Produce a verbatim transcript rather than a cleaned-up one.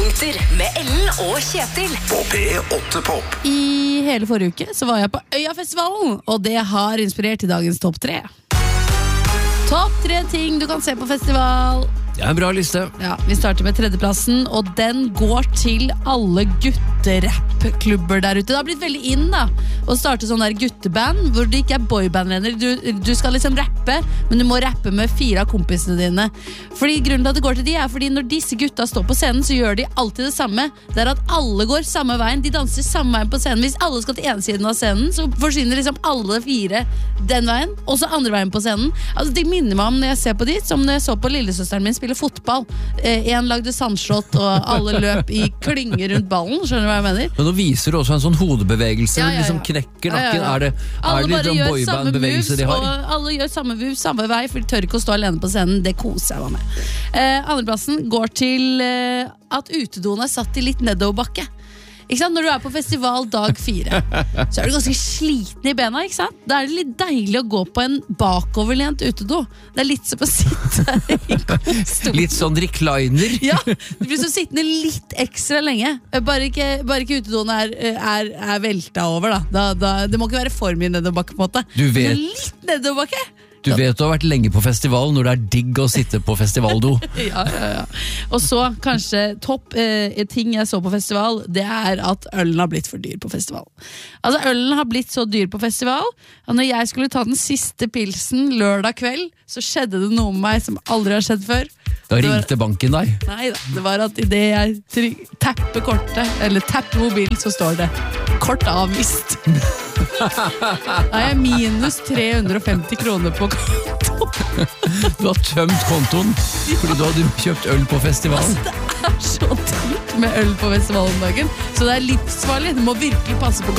Høydepunkter med Ellen og Kjetil På P åtte Pop. I hele forrige uke så var jeg på Øyafestivalen, og det har inspirert til dagens topp tre. Topp tre ting du kan se på festival. Det er en bra liste. Ja, vi starter med tredjeplassen, og den går til alle gutterappklubber der ute. Det har blitt veldig inn da, å starte sånn der gutteband, hvor det ikke er boybandrenner. Du, du skal liksom rappe, men du må rappe med fire av kompisene dine. Fordi grunnen til at det går til de er fordi når disse gutta står på scenen, så gjør de alltid det samme. Det er at alle går samme veien, de danser samme veien på scenen. Hvis alle skal til ene siden av scenen, så forsvinner liksom alle fire den veien, og så andre veien på scenen. Altså, det minner meg om når jeg ser på de, som når jeg så på lillesøsteren min spille fotball. Eh, en lagde sandslott, og alle løp i klynger rundt ballen. Skjønner du hva jeg mener? Men nå viser du også en sånn hodebevegelse, Ja, ja, ja. liksom knekker nakken. Ja, ja, ja. Er det, Alle er det bare litt sånn gjør samme boyband-bevegelse moves, de har? og alle gjør samme moves, samme vei, for de tør ikke å stå alene på scenen. Det koser jeg meg med. Eh, andreplassen går til eh, at utedoen er satt i litt nedoverbakke. Ikke sant? Når du er på festival dag fire, så er du ganske sliten i bena, ikke sant? Da er det litt deilig å gå på en bakoverlent utedo. Det er litt som å sitte i stol. Litt sånn recliner. Ja, du blir så sittende litt ekstra lenge. Bare ikke, bare ikke utedoen er, er, er velta over da. Da, da. Det må ikke være for mye nedoverbakke på en måte. Du vet- Så litt nedoverbakke. Du vet du har vært lenge på festival når det er digg å sitte på festivaldo. Ja, ja, ja. Og så kanskje topp eh, ting jeg så på festival, det er at ølen har blitt for dyr på festival. Altså ølen har blitt så dyr på festival, og når jeg skulle ta den siste pilsen lørdag kveld, så skjedde det noe med meg som aldri har skjedd før. Da Det var- ringte banken deg. Nei da, det var at i det jeg tryk, tapper kortet, eller tapper mobilen, så står det kort avvist. Da er jeg minus tre hundre og femti kroner på konto. Du har tømt kontoen fordi du hadde kjøpt øl på festival. Det er så dyrt med øl på festival om dagen, så det er livsfarlig. Du må virkelig passe på